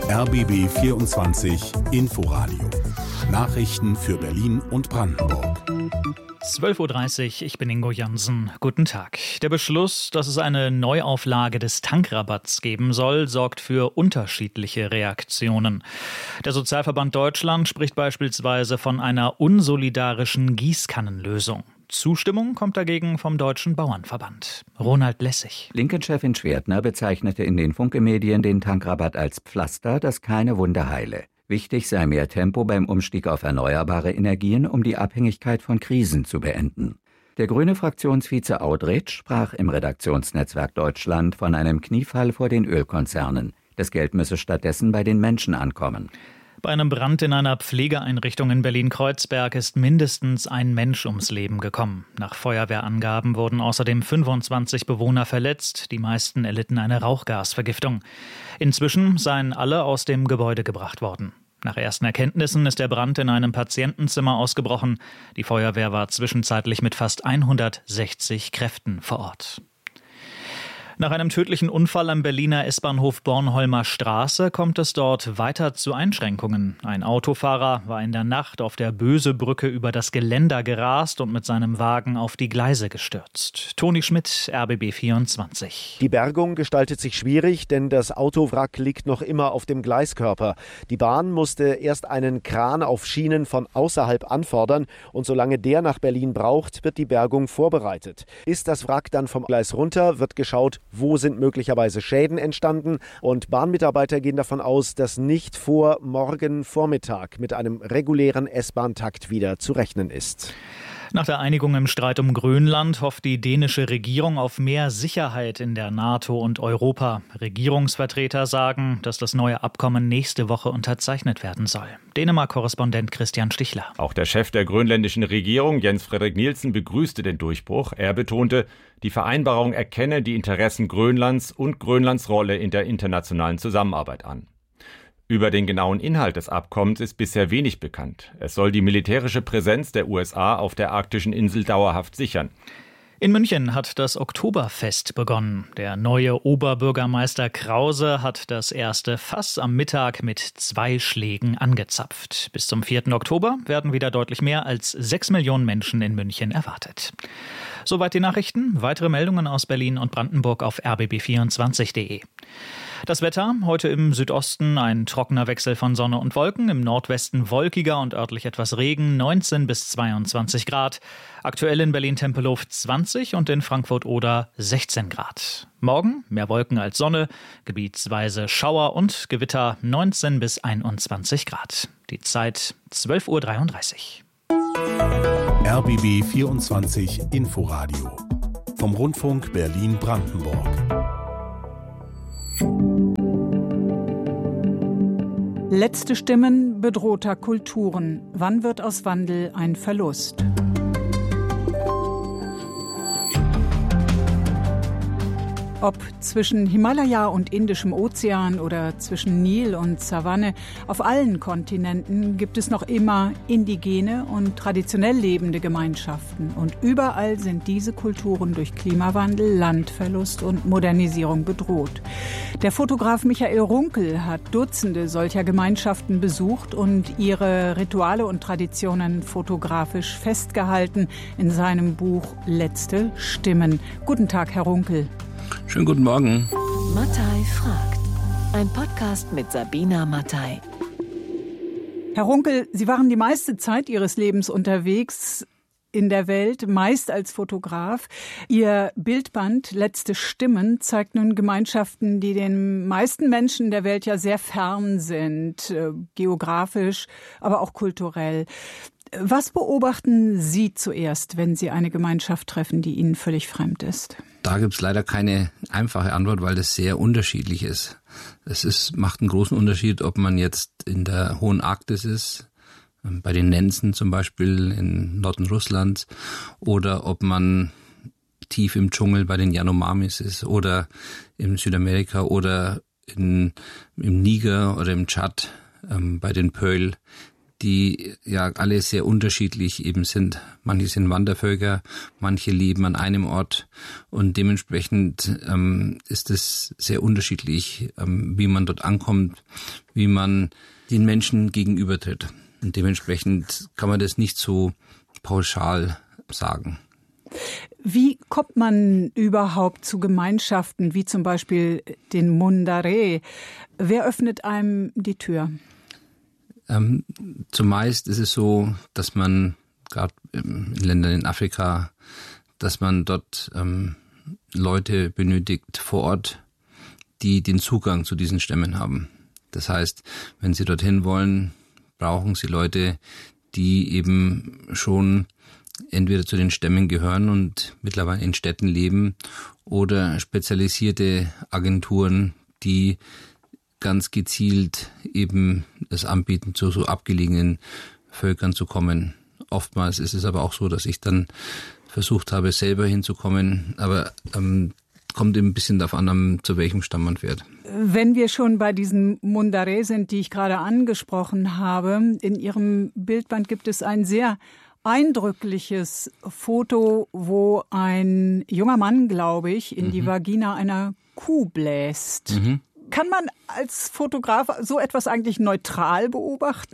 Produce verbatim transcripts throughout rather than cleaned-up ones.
R B B vierundzwanzig Inforadio. Nachrichten für Berlin und Brandenburg. zwölf Uhr dreißig, ich bin Ingo Jansen. Guten Tag. Der Beschluss, dass es eine Neuauflage des Tankrabatts geben soll, sorgt für unterschiedliche Reaktionen. Der Sozialverband Deutschland spricht beispielsweise von einer unsolidarischen Gießkannenlösung. Zustimmung kommt dagegen vom Deutschen Bauernverband. Ronald Lessig. Linken-Chefin Schwertner bezeichnete in den Funke-Medien den Tankrabatt als Pflaster, das keine Wunde heile. Wichtig sei mehr Tempo beim Umstieg auf erneuerbare Energien, um die Abhängigkeit von Krisen zu beenden. Der grüne Fraktionsvize Audretsch sprach im Redaktionsnetzwerk Deutschland von einem Kniefall vor den Ölkonzernen. Das Geld müsse stattdessen bei den Menschen ankommen. Bei einem Brand in einer Pflegeeinrichtung in Berlin-Kreuzberg ist mindestens ein Mensch ums Leben gekommen. Nach Feuerwehrangaben wurden außerdem fünfundzwanzig Bewohner verletzt. Die meisten erlitten eine Rauchgasvergiftung. Inzwischen seien alle aus dem Gebäude gebracht worden. Nach ersten Erkenntnissen ist der Brand in einem Patientenzimmer ausgebrochen. Die Feuerwehr war zwischenzeitlich mit fast hundertsechzig Kräften vor Ort. Nach einem tödlichen Unfall am Berliner S-Bahnhof Bornholmer Straße kommt es dort weiter zu Einschränkungen. Ein Autofahrer war in der Nacht auf der Bösebrücke über das Geländer gerast und mit seinem Wagen auf die Gleise gestürzt. Toni Schmidt, R B B vierundzwanzig. Die Bergung gestaltet sich schwierig, denn das Autowrack liegt noch immer auf dem Gleiskörper. Die Bahn musste erst einen Kran auf Schienen von außerhalb anfordern und solange der nach Berlin braucht, wird die Bergung vorbereitet. Ist das Wrack dann vom Gleis runter, wird geschaut, wo sind möglicherweise Schäden entstanden, und Bahnmitarbeiter gehen davon aus, dass nicht vor morgen Vormittag mit einem regulären S-Bahn-Takt wieder zu rechnen ist. Nach der Einigung im Streit um Grönland hofft die dänische Regierung auf mehr Sicherheit in der NATO und Europa. Regierungsvertreter sagen, dass das neue Abkommen nächste Woche unterzeichnet werden soll. Dänemark-Korrespondent Christian Stichler. Auch der Chef der grönländischen Regierung, Jens Frederik Nielsen, begrüßte den Durchbruch. Er betonte, die Vereinbarung erkenne die Interessen Grönlands und Grönlands Rolle in der internationalen Zusammenarbeit an. Über den genauen Inhalt des Abkommens ist bisher wenig bekannt. Es soll die militärische Präsenz der U S A auf der arktischen Insel dauerhaft sichern. In München hat das Oktoberfest begonnen. Der neue Oberbürgermeister Krause hat das erste Fass am Mittag mit zwei Schlägen angezapft. Bis zum vierten Oktober werden wieder deutlich mehr als sechs Millionen Menschen in München erwartet. Soweit die Nachrichten. Weitere Meldungen aus Berlin und Brandenburg auf r b b vierundzwanzig punkt d e. Das Wetter, heute im Südosten ein trockener Wechsel von Sonne und Wolken, im Nordwesten wolkiger und örtlich etwas Regen, neunzehn bis zweiundzwanzig Grad. Aktuell in Berlin-Tempelhof zwanzig und in Frankfurt-Oder sechzehn Grad. Morgen mehr Wolken als Sonne, gebietsweise Schauer und Gewitter, neunzehn bis einundzwanzig Grad. Die Zeit zwölf Uhr dreiunddreißig. R B B vierundzwanzig Inforadio vom Rundfunk Berlin-Brandenburg. Letzte Stimmen bedrohter Kulturen. Wann wird aus Wandel ein Verlust? Ob zwischen Himalaya und Indischem Ozean oder zwischen Nil und Savanne, auf allen Kontinenten gibt es noch immer indigene und traditionell lebende Gemeinschaften. Und überall sind diese Kulturen durch Klimawandel, Landverlust und Modernisierung bedroht. Der Fotograf Michael Runkel hat Dutzende solcher Gemeinschaften besucht und ihre Rituale und Traditionen fotografisch festgehalten in seinem Buch Letzte Stimmen. Guten Tag, Herr Runkel. Schönen guten Morgen. Mattei fragt. Ein Podcast mit Sabina Mattei. Herr Runkel, Sie waren die meiste Zeit Ihres Lebens unterwegs in der Welt, meist als Fotograf. Ihr Bildband Letzte Stimmen zeigt nun Gemeinschaften, die den meisten Menschen der Welt ja sehr fern sind, geografisch, aber auch kulturell. Was beobachten Sie zuerst, wenn Sie eine Gemeinschaft treffen, die Ihnen völlig fremd ist? Da gibt es leider keine einfache Antwort, weil das sehr unterschiedlich ist. Es ist, macht einen großen Unterschied, ob man jetzt in der Hohen Arktis ist, bei den Nenzen zum Beispiel im Norden Russlands, oder ob man tief im Dschungel bei den Yanomamis ist oder in Südamerika oder in, im Niger oder im Tschad ähm, bei den Peul. die ja alle sehr unterschiedlich eben sind. Manche sind Wandervölker, manche leben an einem Ort und dementsprechend ähm, ist es sehr unterschiedlich, ähm, wie man dort ankommt, wie man den Menschen gegenübertritt. Und dementsprechend kann man das nicht so pauschal sagen. Wie kommt man überhaupt zu Gemeinschaften wie zum Beispiel den Mundare? Wer öffnet einem die Tür? Ähm, zumeist ist es so, dass man gerade in Ländern in Afrika, dass man dort ähm, Leute benötigt vor Ort, die den Zugang zu diesen Stämmen haben. Das heißt, wenn sie dorthin wollen, brauchen sie Leute, die eben schon entweder zu den Stämmen gehören und mittlerweile in Städten leben oder spezialisierte Agenturen, die ganz gezielt eben es anbieten, zu so abgelegenen Völkern zu kommen. Oftmals ist es aber auch so, dass ich dann versucht habe, selber hinzukommen, aber ähm, kommt eben ein bisschen davon an, zu welchem Stamm man fährt. Wenn wir schon bei diesen Mundare sind, die ich gerade angesprochen habe, in Ihrem Bildband gibt es ein sehr eindrückliches Foto, wo ein junger Mann, glaube ich, in mhm. die Vagina einer Kuh bläst. Mhm. Kann man als Fotograf so etwas eigentlich neutral beobachten?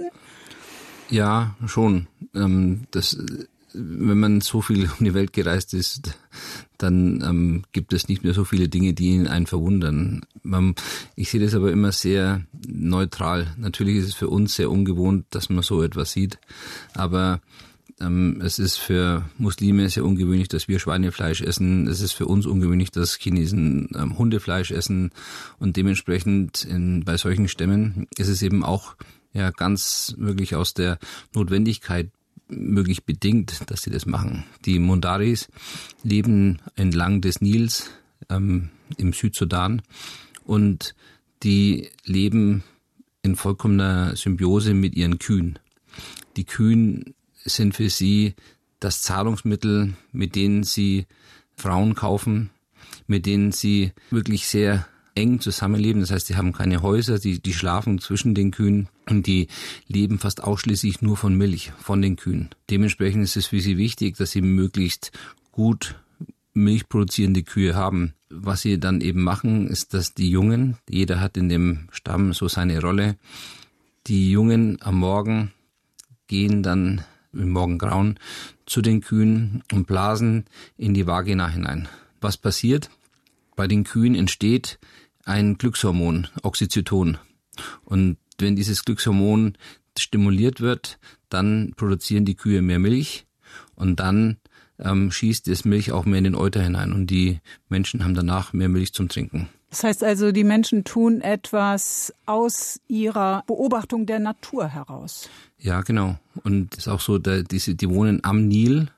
Ja, schon. Ähm, das, wenn man so viel um die Welt gereist ist, dann ähm, gibt es nicht mehr so viele Dinge, die einen verwundern. Man, ich sehe das aber immer sehr neutral. Natürlich ist es für uns sehr ungewohnt, dass man so etwas sieht, aber ähm, es ist für Muslime sehr ungewöhnlich, dass wir Schweinefleisch essen. Es ist für uns ungewöhnlich, dass Chinesen ähm, Hundefleisch essen und dementsprechend in, bei solchen Stämmen ist es eben auch ja ganz wirklich aus der Notwendigkeit möglich bedingt, dass sie das machen. Die Mundaris leben entlang des Nils ähm, im Südsudan und die leben in vollkommener Symbiose mit ihren Kühen. Die Kühen sind für sie das Zahlungsmittel, mit denen sie Frauen kaufen, mit denen sie wirklich sehr eng zusammenleben. Das heißt, die haben keine Häuser, die, die schlafen zwischen den Kühen und die leben fast ausschließlich nur von Milch, von den Kühen. Dementsprechend ist es für sie wichtig, dass sie möglichst gut milchproduzierende Kühe haben. Was sie dann eben machen, ist, dass die Jungen, jeder hat in dem Stamm so seine Rolle, die Jungen am Morgen gehen dann im Morgengrauen zu den Kühen und blasen in die Vagina hinein. Was passiert? Bei den Kühen entsteht ein Glückshormon, Oxytocin. Und wenn dieses Glückshormon stimuliert wird, dann produzieren die Kühe mehr Milch und dann ähm, schießt das Milch auch mehr in den Euter hinein und die Menschen haben danach mehr Milch zum Trinken. Das heißt also, die Menschen tun etwas aus ihrer Beobachtung der Natur heraus. Ja, genau. Und es ist auch so, da, diese, die wohnen am Nil,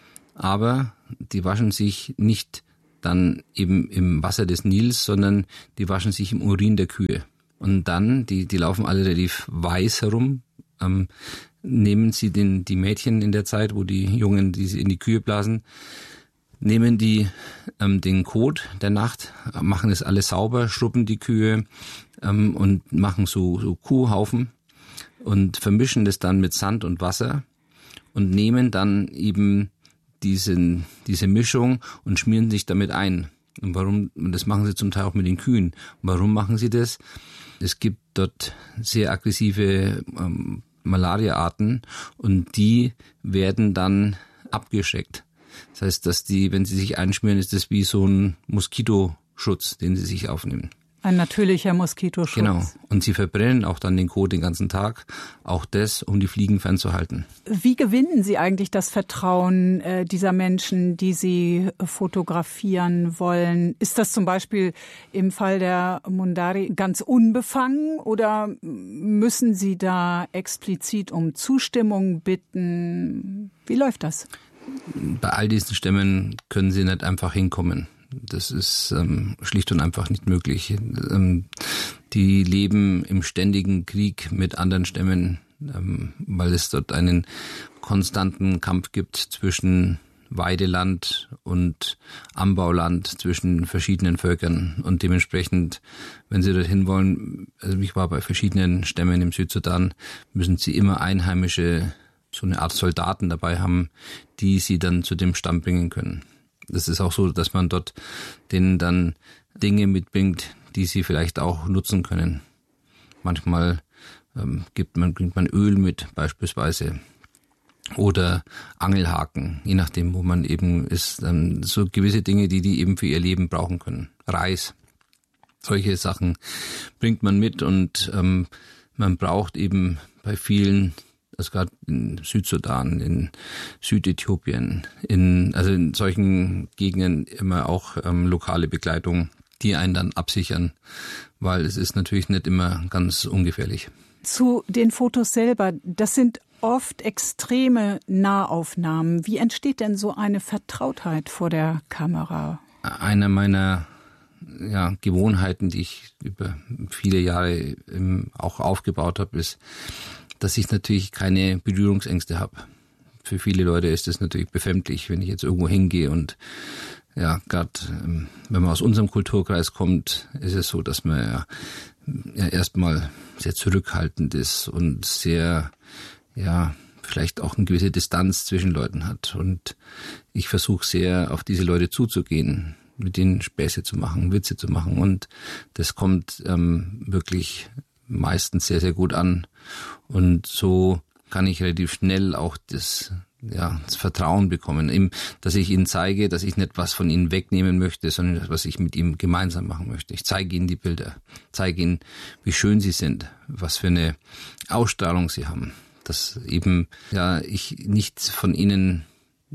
aber die waschen sich nicht dann eben im Wasser des Nils, sondern die waschen sich im Urin der Kühe. Und dann, die, die laufen alle relativ weiß herum, ähm, nehmen sie den, die Mädchen in der Zeit, wo die Jungen die sie in die Kühe blasen, nehmen die ähm, den Kot der Nacht, machen es alles sauber, schrubben die Kühe ähm, und machen so, so Kuhhaufen und vermischen das dann mit Sand und Wasser und nehmen dann eben diesen, diese Mischung und schmieren sich damit ein. Und warum? Und das machen sie zum Teil auch mit den Kühen. Und warum machen sie das? Es gibt dort sehr aggressive ähm, Malaria-Arten und die werden dann abgeschreckt. Das heißt, dass die, wenn sie sich einschmieren, ist das wie so ein Moskitoschutz, den sie sich aufnehmen. Ein natürlicher Moskitoschutz. Genau. Und sie verbrennen auch dann den Kot den ganzen Tag. Auch das, um die Fliegen fernzuhalten. Wie gewinnen Sie eigentlich das Vertrauen äh, dieser Menschen, die Sie fotografieren wollen? Ist das zum Beispiel im Fall der Mundari ganz unbefangen oder müssen Sie da explizit um Zustimmung bitten? Wie läuft das? Bei all diesen Stämmen können Sie nicht einfach hinkommen. Das ist ähm, schlicht und einfach nicht möglich. Ähm, die leben im ständigen Krieg mit anderen Stämmen, ähm, weil es dort einen konstanten Kampf gibt zwischen Weideland und Anbauland zwischen verschiedenen Völkern. Und dementsprechend, wenn Sie dorthin wollen, also ich war bei verschiedenen Stämmen im Südsudan, müssen Sie immer einheimische, so eine Art Soldaten dabei haben, die Sie dann zu dem Stamm bringen können. Das ist auch so, dass man dort denen dann Dinge mitbringt, die sie vielleicht auch nutzen können. Manchmal ähm, gibt man, bringt man Öl mit beispielsweise oder Angelhaken, je nachdem, wo man eben ist. Ähm, so gewisse Dinge, die die eben für ihr Leben brauchen können. Reis, solche Sachen bringt man mit und ähm, man braucht eben bei vielen, also gerade in Südsudan, in Südäthiopien, in also in solchen Gegenden immer auch ähm, lokale Begleitung, die einen dann absichern, weil es ist natürlich nicht immer ganz ungefährlich. Zu den Fotos selber, das sind oft extreme Nahaufnahmen. Wie entsteht denn so eine Vertrautheit vor der Kamera? Einer meiner ja, Gewohnheiten, die ich über viele Jahre ähm, auch aufgebaut habe, ist, dass ich natürlich keine Berührungsängste habe. Für viele Leute ist es natürlich befremdlich, wenn ich jetzt irgendwo hingehe und ja, gerade ähm, wenn man aus unserem Kulturkreis kommt, ist es so, dass man ja, ja erstmal sehr zurückhaltend ist und sehr, ja, vielleicht auch eine gewisse Distanz zwischen Leuten hat. Und ich versuche sehr, auf diese Leute zuzugehen, mit denen Späße zu machen, Witze zu machen. Und das kommt ähm, wirklich meistens sehr, sehr gut an. Und so kann ich relativ schnell auch das, ja, das Vertrauen bekommen, eben, dass ich ihnen zeige, dass ich nicht was von ihnen wegnehmen möchte, sondern was ich mit ihm gemeinsam machen möchte. Ich zeige ihnen die Bilder, zeige ihnen, wie schön sie sind, was für eine Ausstrahlung sie haben, dass eben ja ich nichts von ihnen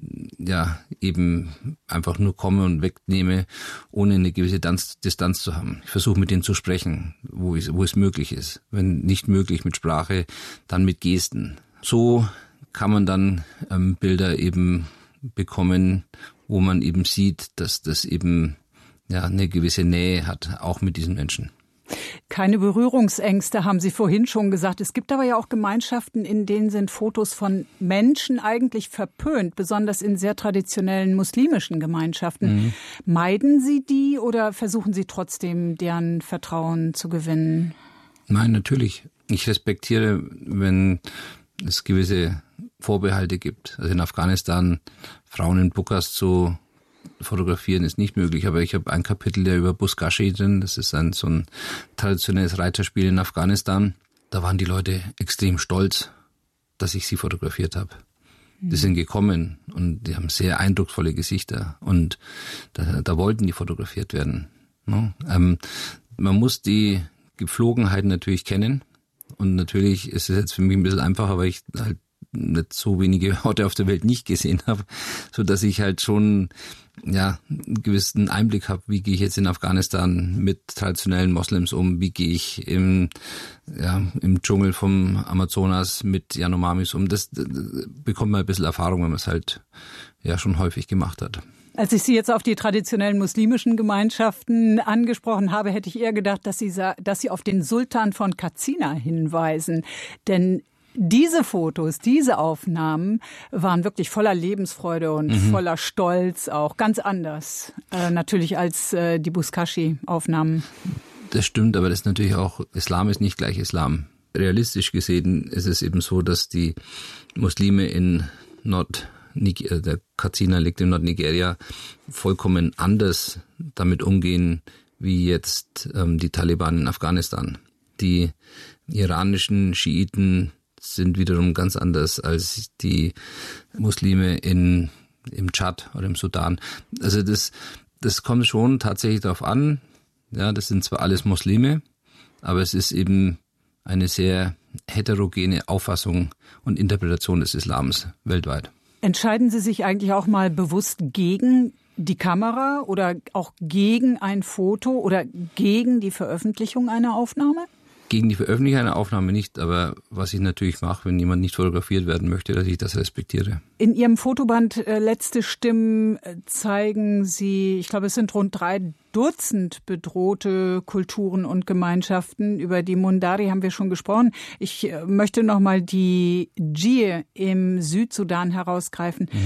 ja eben einfach nur komme und wegnehme, ohne eine gewisse Distanz zu haben. Ich versuche mit denen zu sprechen, wo es, wo es möglich ist. Wenn nicht möglich mit Sprache, dann mit Gesten. So kann man dann ähm, Bilder eben bekommen, wo man eben sieht, dass das eben ja eine gewisse Nähe hat, auch mit diesen Menschen. Keine Berührungsängste, haben Sie vorhin schon gesagt. Es gibt aber ja auch Gemeinschaften, in denen sind Fotos von Menschen eigentlich verpönt, besonders in sehr traditionellen muslimischen Gemeinschaften. Mhm. Meiden Sie die oder versuchen Sie trotzdem, deren Vertrauen zu gewinnen? Nein, natürlich. Ich respektiere, wenn es gewisse Vorbehalte gibt. Also in Afghanistan Frauen in Burkas zu fotografieren ist nicht möglich, aber ich habe ein Kapitel der über Buzkashi drin, das ist ein so ein traditionelles Reiterspiel in Afghanistan. Da waren die Leute extrem stolz, dass ich sie fotografiert habe. Die sind gekommen und die haben sehr eindrucksvolle Gesichter und da, da wollten die fotografiert werden. Ne? Ähm, man muss die Gepflogenheiten natürlich kennen und natürlich ist es jetzt für mich ein bisschen einfacher, weil ich halt nicht so wenige Orte auf der Welt nicht gesehen habe, so dass ich halt schon ja einen gewissen Einblick habe, wie gehe ich jetzt in Afghanistan mit traditionellen Moslems um, wie gehe ich im ja im Dschungel vom Amazonas mit Yanomamis um. Das, das bekommt man ein bisschen Erfahrung, wenn man es halt ja schon häufig gemacht hat. Als ich Sie jetzt auf die traditionellen muslimischen Gemeinschaften angesprochen habe, hätte ich eher gedacht, dass Sie, dass Sie auf den Sultan von Katsina hinweisen, denn diese Fotos, diese Aufnahmen waren wirklich voller Lebensfreude und mhm. voller Stolz, auch ganz anders äh, natürlich als äh, die Buzkashi-Aufnahmen. Das stimmt, aber das ist natürlich auch, Islam ist nicht gleich Islam. Realistisch gesehen ist es eben so, dass die Muslime in Nord, der Katsina liegt in Nordnigeria, vollkommen anders damit umgehen, wie jetzt ähm, die Taliban in Afghanistan. Die iranischen Schiiten sind wiederum ganz anders als die Muslime in, im Tschad oder im Sudan. Also das, das kommt schon tatsächlich darauf an. Ja, das sind zwar alles Muslime, aber es ist eben eine sehr heterogene Auffassung und Interpretation des Islams weltweit. Entscheiden Sie sich eigentlich auch mal bewusst gegen die Kamera oder auch gegen ein Foto oder gegen die Veröffentlichung einer Aufnahme? Gegen die Veröffentlichung einer Aufnahme nicht, aber was ich natürlich mache, wenn jemand nicht fotografiert werden möchte, dass ich das respektiere. In Ihrem Fotoband äh, Letzte Stimmen äh, zeigen Sie, ich glaube, es sind rund drei Dutzend bedrohte Kulturen und Gemeinschaften. Über die Mundari haben wir schon gesprochen. Ich äh, möchte noch mal die Djie im Südsudan herausgreifen. Mhm.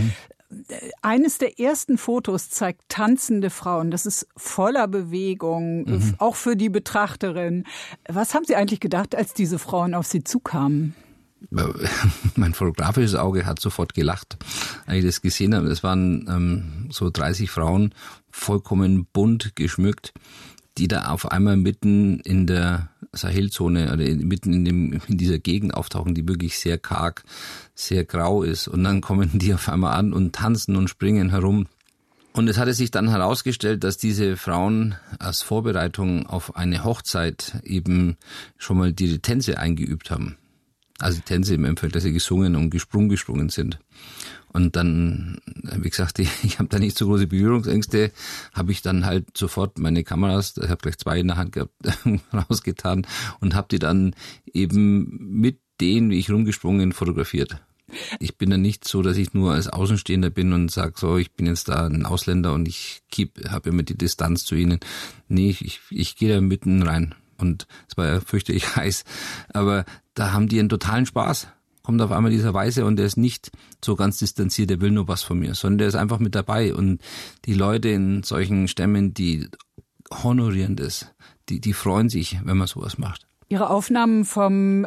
Eines der ersten Fotos zeigt tanzende Frauen. Das ist voller Bewegung, mhm. auch für die Betrachterin. Was haben Sie eigentlich gedacht, als diese Frauen auf Sie zukamen? Mein fotografisches Auge hat sofort gelacht, als ich das gesehen habe. Es waren ähm, so dreißig Frauen, vollkommen bunt geschmückt, die da auf einmal mitten in der Sahelzone oder mitten in, dem, in dieser Gegend auftauchen, die wirklich sehr karg, sehr grau ist. Und dann kommen die auf einmal an und tanzen und springen herum. Und es hatte sich dann herausgestellt, dass diese Frauen als Vorbereitung auf eine Hochzeit eben schon mal die Tänze eingeübt haben. Also Tänze im Endeffekt, dass sie gesungen und gesprungen gesprungen sind. Und dann, wie gesagt, ich, ich habe da nicht so große Berührungsängste, habe ich dann halt sofort meine Kameras, ich habe gleich zwei in der Hand gehabt, rausgetan und habe die dann eben mit denen, wie ich rumgesprungen, fotografiert. Ich bin dann nicht so, dass ich nur als Außenstehender bin und sage, so, ich bin jetzt da ein Ausländer und ich habe immer die Distanz zu ihnen. Nee, ich, ich gehe da mitten rein. Und es war ja fürchterlich heiß, aber da haben die einen totalen Spaß. Kommt auf einmal dieser Weiße und der ist nicht so ganz distanziert, der will nur was von mir, sondern der ist einfach mit dabei. Und die Leute in solchen Stämmen, die honorieren das, die, die freuen sich, wenn man sowas macht. Ihre Aufnahmen vom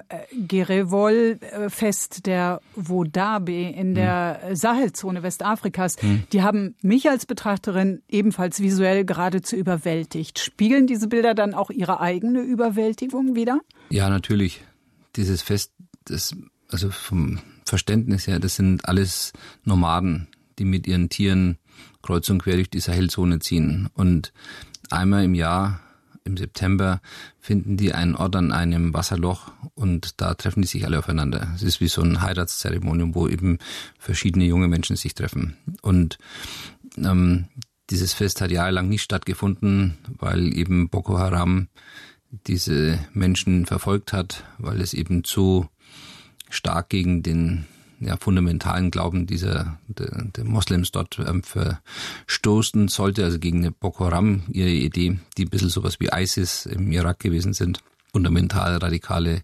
Gerevol-Fest der Wodabe in der hm. Sahelzone Westafrikas, hm. die haben mich als Betrachterin ebenfalls visuell geradezu überwältigt. Spiegeln diese Bilder dann auch Ihre eigene Überwältigung wider? Ja, natürlich. Dieses Fest, das, also vom Verständnis her, das sind alles Nomaden, die mit ihren Tieren kreuz und quer durch die Sahelzone ziehen. Und einmal im Jahr, im September, finden die einen Ort an einem Wasserloch und da treffen die sich alle aufeinander. Es ist wie so ein Heiratszeremonium, wo eben verschiedene junge Menschen sich treffen. Und ähm, dieses Fest hat jahrelang nicht stattgefunden, weil eben Boko Haram diese Menschen verfolgt hat, weil es eben zu stark gegen den ja, fundamentalen Glauben dieser der, der Moslems dort ähm, verstoßen sollte, also gegen eine Boko Haram, ihre Idee, die ein bisschen sowas wie ISIS im Irak gewesen sind, fundamental radikale.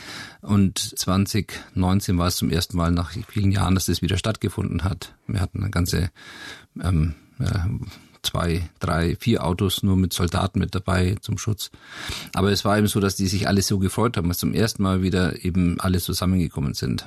Und zwanzig neunzehn war es zum ersten Mal nach vielen Jahren, dass das wieder stattgefunden hat. Wir hatten eine ganze ähm, ja, zwei, drei, vier Autos nur mit Soldaten mit dabei zum Schutz. Aber es war eben so, dass die sich alle so gefreut haben, dass zum ersten Mal wieder eben alle zusammengekommen sind.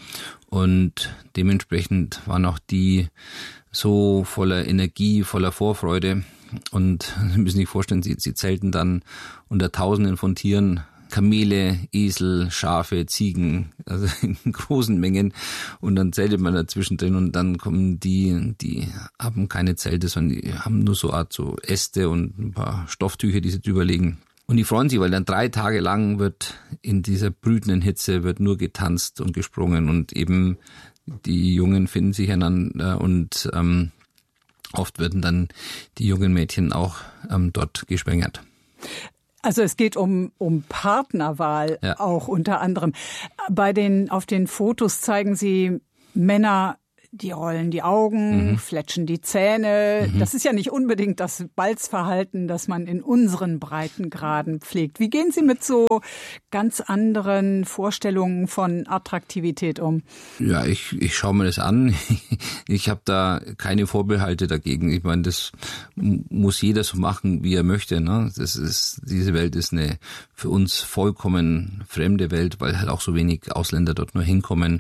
Und dementsprechend waren auch die so voller Energie, voller Vorfreude. Und Sie müssen sich vorstellen, sie, sie zelten dann unter Tausenden von Tieren, Kamele, Esel, Schafe, Ziegen, also in großen Mengen. Und dann zeltet man dazwischen drin und dann kommen die, die haben keine Zelte, sondern die haben nur so Art so Äste und ein paar Stofftücher, die sie drüber legen. Und die freuen sich, weil dann drei Tage lang wird in dieser brütenden Hitze wird nur getanzt und gesprungen und eben die Jungen finden sich einander und ähm, oft werden dann die jungen Mädchen auch ähm, dort geschwängert. Also es geht um, um Partnerwahl ja. auch unter anderem. Bei den, auf den Fotos zeigen Sie Männer, die rollen die Augen, mhm. fletschen die Zähne. Mhm. Das ist ja nicht unbedingt das Balzverhalten, das man in unseren Breitengraden pflegt. Wie gehen Sie mit so ganz anderen Vorstellungen von Attraktivität um? Ja, ich, ich schaue mir das an. Ich habe da keine Vorbehalte dagegen. Ich meine, das muss jeder so machen, wie er möchte. Ne? Das ist, diese Welt ist eine für uns vollkommen fremde Welt, weil halt auch so wenig Ausländer dort nur hinkommen.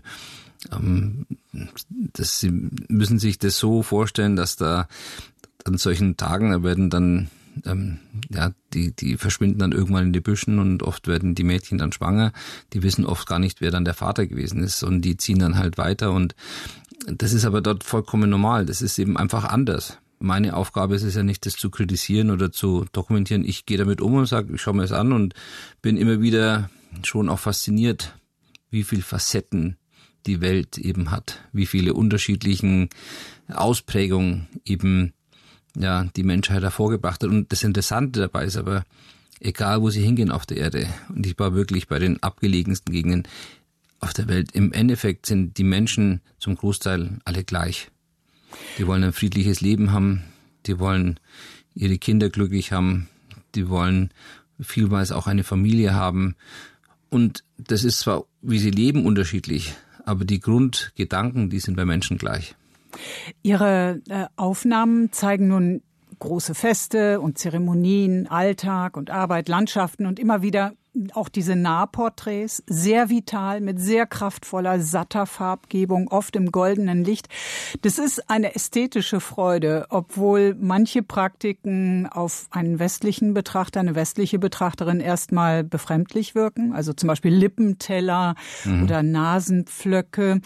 Das, Sie müssen sich das so vorstellen, dass da an solchen Tagen, da werden dann, ähm, ja, die, die verschwinden dann irgendwann in die Büschen und oft werden die Mädchen dann schwanger. Die wissen oft gar nicht, wer dann der Vater gewesen ist und die ziehen dann halt weiter und das ist aber dort vollkommen normal. Das ist eben einfach anders. Meine Aufgabe ist es ja nicht, das zu kritisieren oder zu dokumentieren. Ich gehe damit um und sage, ich schaue mir das an und bin immer wieder schon auch fasziniert, wie viel Facetten die Welt eben hat, wie viele unterschiedlichen Ausprägungen eben ja die Menschheit hervorgebracht hat. Und das Interessante dabei ist aber, egal wo sie hingehen auf der Erde, und ich war wirklich bei den abgelegensten Gegenden auf der Welt, im Endeffekt sind die Menschen zum Großteil alle gleich. Die wollen ein friedliches Leben haben, die wollen ihre Kinder glücklich haben, die wollen vielmals auch eine Familie haben. Und das ist zwar, wie sie leben, unterschiedlich, aber die Grundgedanken, die sind bei Menschen gleich. Ihre äh, Aufnahmen zeigen nun große Feste und Zeremonien, Alltag und Arbeit, Landschaften und immer wieder auch diese Nahporträts, sehr vital, mit sehr kraftvoller, satter Farbgebung, oft im goldenen Licht. Das ist eine ästhetische Freude, obwohl manche Praktiken auf einen westlichen Betrachter, eine westliche Betrachterin erstmal befremdlich wirken, also zum Beispiel Lippenteller mhm. oder Nasenpflöcke.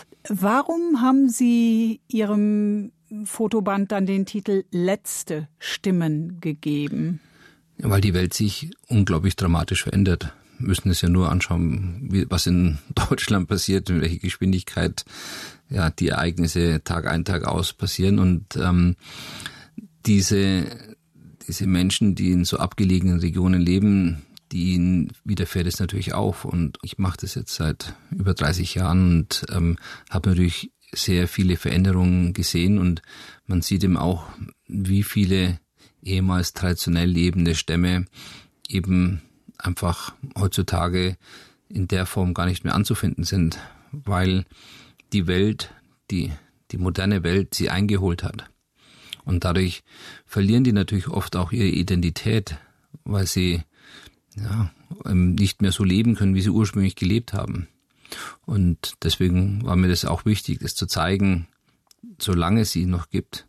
Warum haben Sie Ihrem Fotoband dann den Titel Letzte Stimmen gegeben? Ja, weil die Welt sich unglaublich dramatisch verändert. Wir müssen es ja nur anschauen, wie, was in Deutschland passiert, in welcher Geschwindigkeit ja, die Ereignisse Tag ein, Tag aus passieren. Und ähm, diese, diese Menschen, die in so abgelegenen Regionen leben, denen widerfährt es natürlich auch. Und ich mache das jetzt seit über dreißig Jahren und ähm, habe natürlich sehr viele Veränderungen gesehen. Und man sieht eben auch, wie viele ehemals traditionell lebende Stämme eben einfach heutzutage in der Form gar nicht mehr anzufinden sind, weil die Welt, die, die moderne Welt sie eingeholt hat. Und dadurch verlieren die natürlich oft auch ihre Identität, weil sie ja, nicht mehr so leben können, wie sie ursprünglich gelebt haben. Und deswegen war mir das auch wichtig, das zu zeigen, solange es sie noch gibt,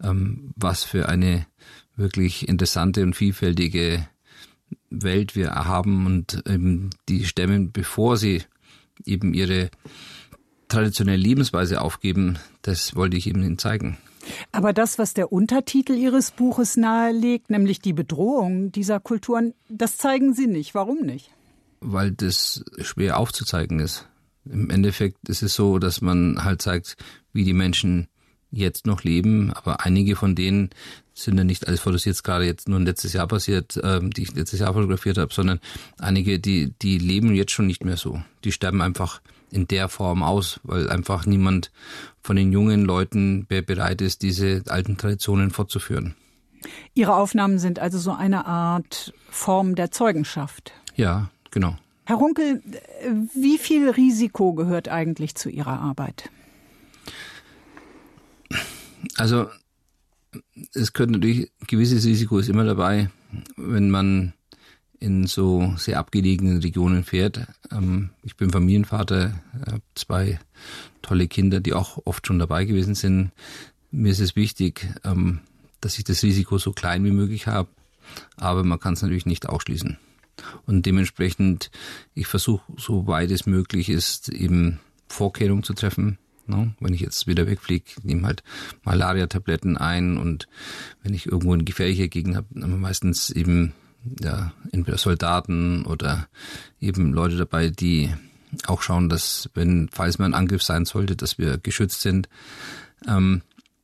was für eine wirklich interessante und vielfältige Welt wir haben und eben die Stämme, bevor sie eben ihre traditionelle Lebensweise aufgeben, das wollte ich Ihnen zeigen. Aber das, was der Untertitel Ihres Buches nahelegt, nämlich die Bedrohung dieser Kulturen, das zeigen Sie nicht. Warum nicht? Weil das schwer aufzuzeigen ist. Im Endeffekt ist es so, dass man halt zeigt, wie die Menschen jetzt noch leben, aber einige von denen sind ja nicht alles fotografiert, jetzt gerade jetzt nur letztes Jahr passiert, ähm, die ich letztes Jahr fotografiert habe, sondern einige, die die leben jetzt schon nicht mehr so. Die sterben einfach in der Form aus, weil einfach niemand von den jungen Leuten bereit ist, diese alten Traditionen fortzuführen. Ihre Aufnahmen sind also so eine Art Form der Zeugenschaft. Ja, genau. Herr Runkel, wie viel Risiko gehört eigentlich zu Ihrer Arbeit? Also es gehört natürlich, ein gewisses Risiko ist immer dabei, wenn man in so sehr abgelegenen Regionen fährt. Ich bin Familienvater, habe zwei tolle Kinder, die auch oft schon dabei gewesen sind. Mir ist es wichtig, dass ich das Risiko so klein wie möglich habe, aber man kann es natürlich nicht ausschließen. Und dementsprechend, ich versuche, so weit es möglich ist, eben Vorkehrungen zu treffen. No, wenn ich jetzt wieder wegfliege, nehme halt Malaria-Tabletten ein und wenn ich irgendwo eine gefährliche Gegend habe, haben wir meistens eben ja, entweder Soldaten oder eben Leute dabei, die auch schauen, dass, wenn, falls mal ein Angriff sein sollte, dass wir geschützt sind. Ähm,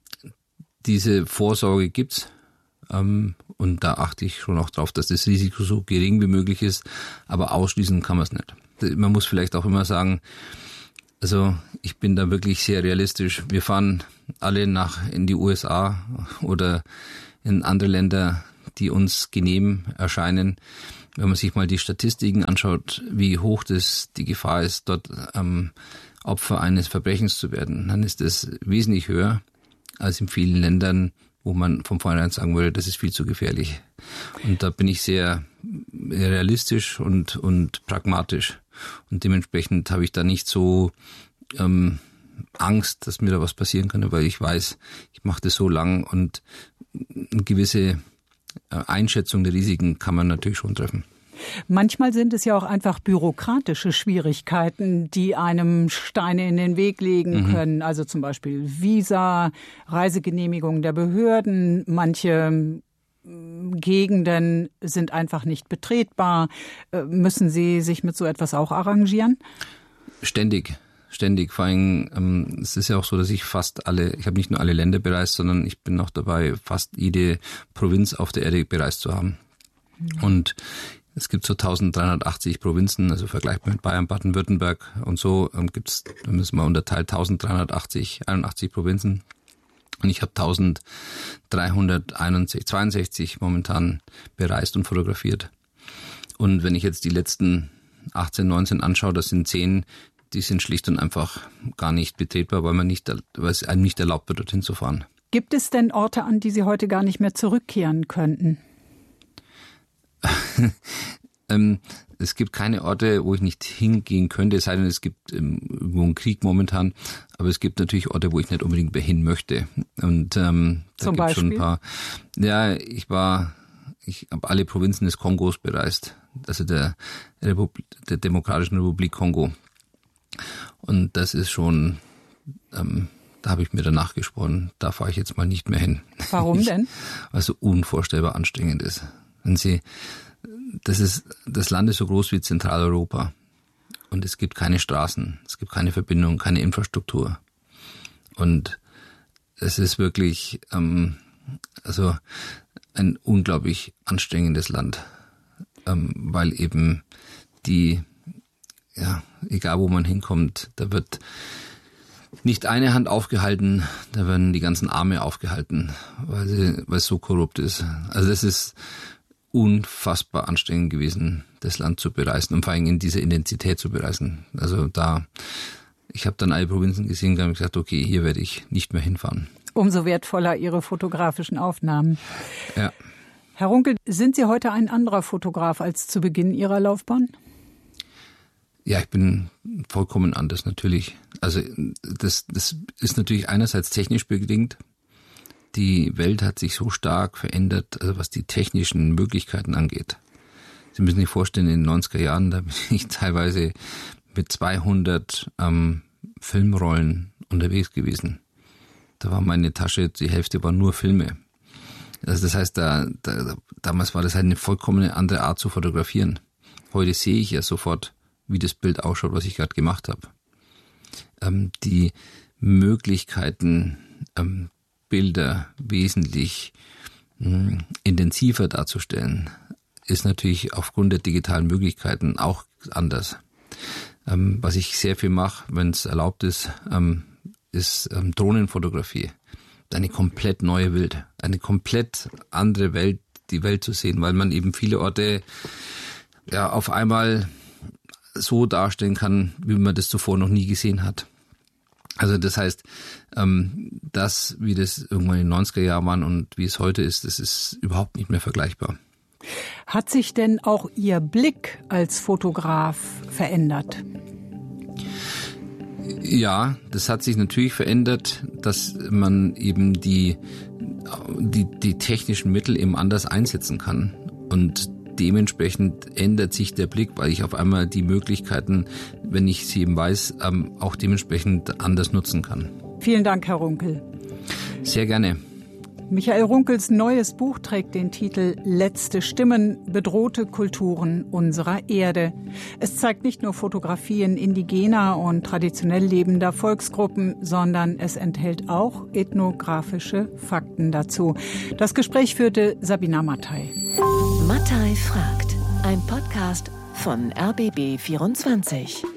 diese Vorsorge gibt's ähm, und da achte ich schon auch drauf, dass das Risiko so gering wie möglich ist, aber ausschließen kann man es nicht. Man muss vielleicht auch immer sagen, also ich bin da wirklich sehr realistisch. Wir fahren alle nach in die U S A oder in andere Länder, die uns genehm erscheinen. Wenn man sich mal die Statistiken anschaut, wie hoch das die Gefahr ist, dort ähm, Opfer eines Verbrechens zu werden, dann ist das wesentlich höher als in vielen Ländern, wo man von vornherein sagen würde, das ist viel zu gefährlich. Und da bin ich sehr realistisch und, und pragmatisch. Und dementsprechend habe ich da nicht so ähm, Angst, dass mir da was passieren könnte, weil ich weiß, ich mache das so lang und eine gewisse Einschätzung der Risiken kann man natürlich schon treffen. Manchmal sind es ja auch einfach bürokratische Schwierigkeiten, die einem Steine in den Weg legen können. Mhm. Also zum Beispiel Visa, Reisegenehmigung der Behörden. Manche Gegenden sind einfach nicht betretbar. Müssen Sie sich mit so etwas auch arrangieren? Ständig. Ständig, vor allem, ähm, es ist ja auch so, dass ich fast alle, ich habe nicht nur alle Länder bereist, sondern ich bin auch dabei, fast jede Provinz auf der Erde bereist zu haben. Mhm. Und es gibt so eintausenddreihundertachtzig Provinzen, also vergleichbar mit Bayern, Baden-Württemberg und so, ähm, gibt es, da müssen wir unterteilt, eintausenddreihundertachtzig, einundachtzig Provinzen. Und ich habe eintausenddreihundertzweiundsechzig momentan bereist und fotografiert. Und wenn ich jetzt die letzten achtzehn, neunzehn anschaue, das sind zehn, die sind schlicht und einfach gar nicht betretbar, weil man nicht, weil es einem nicht erlaubt wird, dorthin zu fahren. Gibt es denn Orte, an die Sie heute gar nicht mehr zurückkehren könnten? ähm, es gibt keine Orte, wo ich nicht hingehen könnte, es sei denn, es gibt ähm, irgendwo einen Krieg momentan. Aber es gibt natürlich Orte, wo ich nicht unbedingt mehr hin möchte. Und ähm, da Zum gibt es schon ein Beispiel? paar. Ja, ich war, ich habe alle Provinzen des Kongos bereist, also der, Republik, der Demokratischen Republik Kongo. Und das ist schon, ähm, da habe ich mir danach gesprochen, da fahre ich jetzt mal nicht mehr hin. Warum denn? Weil es so unvorstellbar anstrengend ist. Wenn Sie, das ist, das Land ist so groß wie Zentraleuropa. Und es gibt keine Straßen, es gibt keine Verbindung, keine Infrastruktur. Und es ist wirklich, ähm, also ein unglaublich anstrengendes Land, ähm, weil eben die, ja, egal wo man hinkommt, da wird nicht eine Hand aufgehalten, da werden die ganzen Arme aufgehalten, weil, sie, weil es so korrupt ist. Also das ist unfassbar anstrengend gewesen, das Land zu bereisen und vor allem in dieser Intensität zu bereisen. Also da, ich habe dann alle Provinzen gesehen und habe gesagt, okay, hier werde ich nicht mehr hinfahren. Umso wertvoller Ihre fotografischen Aufnahmen. Ja. Herr Runkel, sind Sie heute ein anderer Fotograf als zu Beginn Ihrer Laufbahn? Ja, ich bin vollkommen anders, natürlich. Also das, das ist natürlich einerseits technisch bedingt. Die Welt hat sich so stark verändert, also was die technischen Möglichkeiten angeht. Sie müssen sich vorstellen, in den neunziger Jahren, da bin ich teilweise mit zweihundert ähm, Filmrollen unterwegs gewesen. Da war meine Tasche, die Hälfte war nur Filme. Also das heißt, da, da, damals war das halt eine vollkommen andere Art zu fotografieren. Heute sehe ich ja sofort, wie das Bild ausschaut, was ich gerade gemacht habe. Ähm, die Möglichkeiten, ähm, Bilder wesentlich mh, intensiver darzustellen, ist natürlich aufgrund der digitalen Möglichkeiten auch anders. Ähm, was ich sehr viel mache, wenn es erlaubt ist, ähm, ist ähm, Drohnenfotografie. Eine komplett neue Welt, eine komplett andere Welt, die Welt zu sehen, weil man eben viele Orte ja auf einmal so darstellen kann, wie man das zuvor noch nie gesehen hat. Also das heißt, ähm, das, wie das irgendwann in den neunziger Jahren war und wie es heute ist, das ist überhaupt nicht mehr vergleichbar. Hat sich denn auch Ihr Blick als Fotograf verändert? Ja, das hat sich natürlich verändert, dass man eben die, die, die technischen Mittel eben anders einsetzen kann. Und dementsprechend ändert sich der Blick, weil ich auf einmal die Möglichkeiten, wenn ich sie eben weiß, auch dementsprechend anders nutzen kann. Vielen Dank, Herr Runkel. Sehr gerne. Michael Runkels neues Buch trägt den Titel »Letzte Stimmen – Bedrohte Kulturen unserer Erde«. Es zeigt nicht nur Fotografien indigener und traditionell lebender Volksgruppen, sondern es enthält auch ethnografische Fakten dazu. Das Gespräch führte Sabina Mattei. Mattei fragt, ein Podcast von R B B vierundzwanzig.